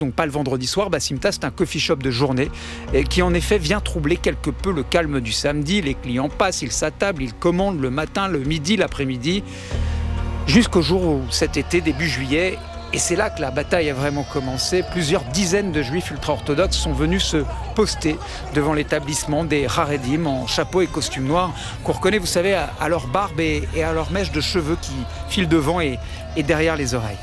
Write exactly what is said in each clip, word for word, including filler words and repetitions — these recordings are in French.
Donc pas le vendredi soir, Bassimta c'est un coffee shop de journée qui en effet vient troubler quelque peu le calme du samedi. Les clients passent, ils s'attablent, ils commandent le matin, le midi, l'après-midi, jusqu'au jour où cet été, début juillet, et c'est là que la bataille a vraiment commencé. Plusieurs dizaines de juifs ultra-orthodoxes sont venus se poster devant l'établissement des Haredim en chapeau et costume noir qu'on reconnaît, vous savez, à, à leur barbe et, et à leur mèche de cheveux qui filent devant et, et derrière les oreilles.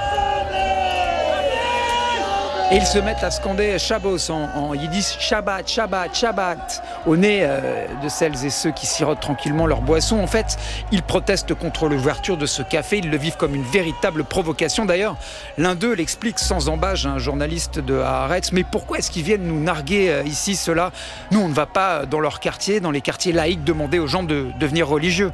Et ils se mettent à scander Shabbos en, en yiddish, Shabbat, Shabbat, Shabbat, au nez euh, de celles et ceux qui sirotent tranquillement leur boisson. En fait, ils protestent contre l'ouverture de ce café, ils le vivent comme une véritable provocation. D'ailleurs, l'un d'eux l'explique sans embâche, un journaliste de Haaretz, mais pourquoi est-ce qu'ils viennent nous narguer euh, ici, cela ? Nous, on ne va pas dans leur quartier, dans les quartiers laïcs, demander aux gens de devenir religieux.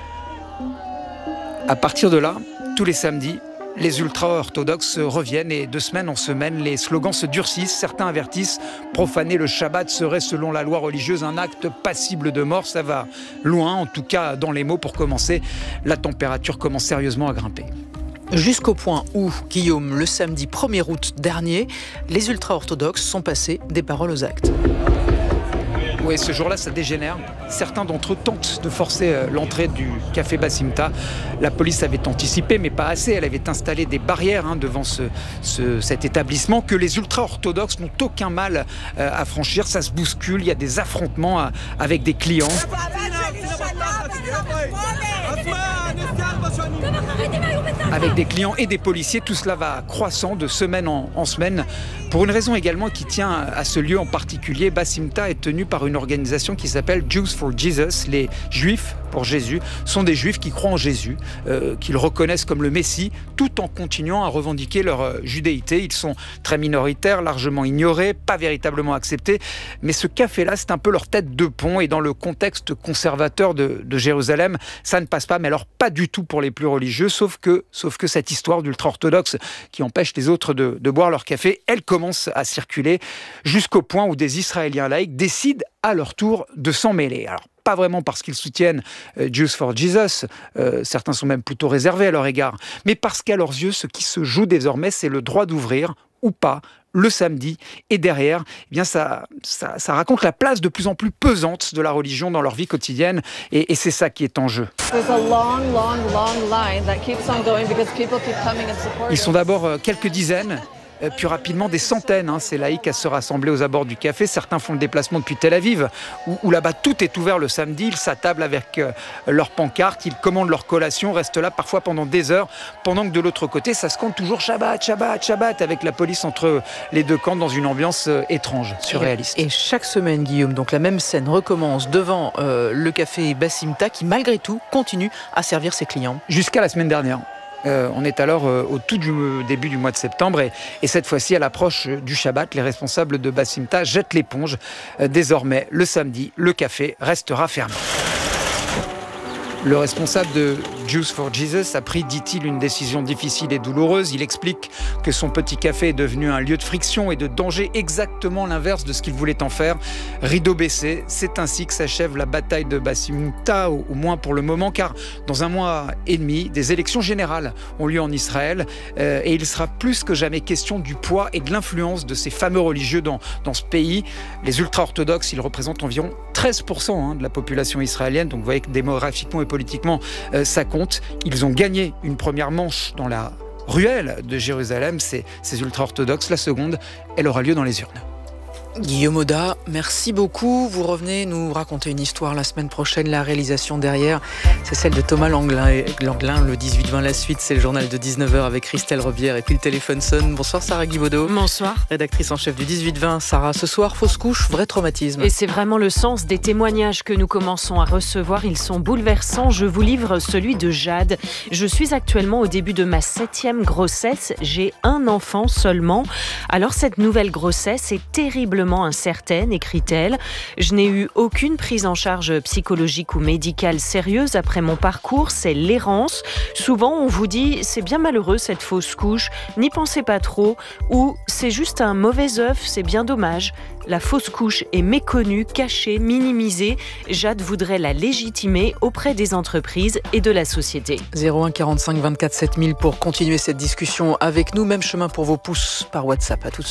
À partir de là, tous les samedis, les ultra-orthodoxes reviennent et de semaine en semaine, les slogans se durcissent. Certains avertissent, profaner le Shabbat serait selon la loi religieuse un acte passible de mort. Ça va loin, en tout cas dans les mots. Pour commencer, la température commence sérieusement à grimper. Jusqu'au point où, Guillaume, le samedi premier août dernier, les ultra-orthodoxes sont passés des paroles aux actes. Oui, ce jour-là, ça dégénère. Certains d'entre eux tentent de forcer l'entrée du café Bassimta. La police avait anticipé, mais pas assez. Elle avait installé des barrières hein, devant ce, ce, cet établissement que les ultra-orthodoxes n'ont aucun mal euh, à franchir. Ça se bouscule, il y a des affrontements à, avec des clients. Avec des clients et des policiers, tout cela va croissant de semaine en, en semaine. Pour une raison également qui tient à ce lieu en particulier, Bassimta est tenu par une organisation qui s'appelle Jews for Jesus. Les Juifs pour Jésus sont des Juifs qui croient en Jésus, euh, qu'ils reconnaissent comme le Messie, tout en continuant à revendiquer leur euh, judéité. Ils sont très minoritaires, largement ignorés, pas véritablement acceptés. Mais ce café-là, c'est un peu leur tête de pont. Et dans le contexte conservateur de, de Jérusalem, ça ne passe pas. Mais alors pas du tout pour les plus religieux, sauf que, sauf que cette histoire d'ultra-orthodoxes qui empêche les autres de, de boire leur café, elle commence à circuler jusqu'au point où des Israéliens laïcs décident à leur tour de s'en mêler. Alors, pas vraiment parce qu'ils soutiennent euh, Jews for Jesus, euh, certains sont même plutôt réservés à leur égard, mais parce qu'à leurs yeux, ce qui se joue désormais, c'est le droit d'ouvrir ou pas le samedi. Et derrière, eh bien ça, ça, ça raconte la place de plus en plus pesante de la religion dans leur vie quotidienne. Et, et c'est ça qui est en jeu. Ils sont d'abord euh, quelques dizaines, puis rapidement des centaines, hein, ces laïcs à se rassembler aux abords du café. Certains font le déplacement depuis Tel Aviv, où, où là-bas tout est ouvert le samedi. Ils s'attablent avec euh, leurs pancartes, ils commandent leur collation, restent là parfois pendant des heures, pendant que de l'autre côté, ça se compte toujours Shabbat, Shabbat, Shabbat, avec la police entre les deux camps dans une ambiance euh, étrange, surréaliste. Et, et chaque semaine, Guillaume, donc la même scène recommence devant euh, le café Bassimta, qui malgré tout continue à servir ses clients. Jusqu'à la semaine dernière. Euh, on est alors euh, au tout du, euh, début du mois de septembre et, et cette fois-ci, à l'approche euh, du Shabbat, les responsables de Bassimta jettent l'éponge. Euh, désormais, le samedi, le café restera fermé. Le responsable de Jews for Jesus a pris, dit-il, une décision difficile et douloureuse. Il explique que son petit café est devenu un lieu de friction et de danger, exactement l'inverse de ce qu'il voulait en faire. Rideau baissé, c'est ainsi que s'achève la bataille de Bassimta, au, au moins pour le moment, car dans un mois et demi, des élections générales ont lieu en Israël euh, et il sera plus que jamais question du poids et de l'influence de ces fameux religieux dans, dans ce pays. Les ultra-orthodoxes, ils représentent environ treize pour cent hein, de la population israélienne, donc vous voyez que démographiquement et politiquement, euh, ça compte. Ils ont gagné une première manche dans la ruelle de Jérusalem, ces, ces ultra-orthodoxes. La seconde, elle aura lieu dans les urnes. Guillaume Oda, merci beaucoup. Vous revenez nous raconter une histoire la semaine prochaine. La réalisation derrière, c'est celle de Thomas Langlin. Langlin, le dix-huit vingt, la suite, c'est le journal de dix-neuf heures avec Christelle Rebière. Et puis le téléphone sonne. Bonsoir Sarah Guibaudot. Bonsoir. Rédactrice en chef du dix-huit vingt. Sarah, ce soir, fausse couche, vrai traumatisme. Et c'est vraiment le sens des témoignages que nous commençons à recevoir. Ils sont bouleversants. Je vous livre celui de Jade. Je suis actuellement au début de ma septième grossesse. J'ai un enfant seulement. Alors cette nouvelle grossesse est terriblement incertaine, écrit-elle. Je n'ai eu aucune prise en charge psychologique ou médicale sérieuse après mon parcours, c'est l'errance. Souvent, on vous dit « c'est bien malheureux cette fausse couche, n'y pensez pas trop » ou « c'est juste un mauvais œuf, c'est bien dommage ». La fausse couche est méconnue, cachée, minimisée. Jade voudrait la légitimer auprès des entreprises et de la société. zéro un quarante-cinq vingt-quatre sept mille pour continuer cette discussion avec nous. Même chemin pour vos pouces par WhatsApp. À tout de suite.